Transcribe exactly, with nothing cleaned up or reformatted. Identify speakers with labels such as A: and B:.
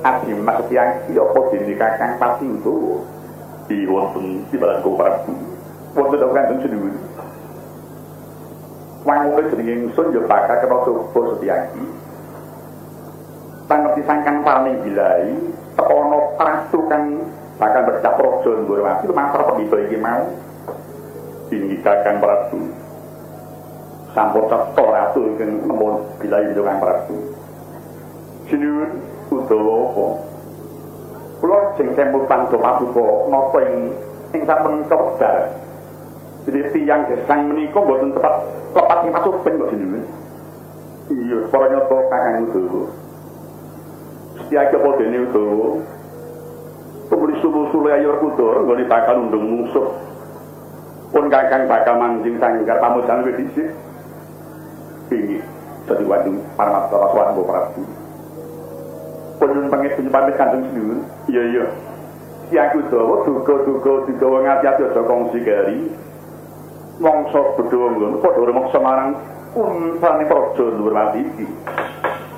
A: adi maksud yang iki apa dene Kakang Pati Udawa di wonten Timbalan Prabu wonten Kanjeng Senuwun wangune jenenge ingsun ya bakal kena coba Setyaki pangerti sangkan paling bilai ana prastu kang bakal bercap raja Ndorowati lumantar pendhita iki mau tinggi Kakang Prabu sampun cetha ratu ingkang nemun bilai Kakang Prabu Senuwun Udawa apa kula jeng kempul pandu paduka napa ing ing sampun kewedar jadi tiyang gesang menika mboten tepat tepat ing pasupen kok Senuwun iya para nyata Kakang Udawa Setyaki apa dene Udawa pemuli sulu-sulu ayo kudur nggone bakal undung musuh pun Kakang bakal manjing sanggar pamujan wis dhisik pingi dadi wading Paramata Swarga Prabu pun pengit pamit Kanjeng Senuwun iya iya Setyaki Udawa duga-duga digawa ngati-ati aja kongsi gari mangsa bedha nggon padha remeksa marang unsane praja Ndorowati iki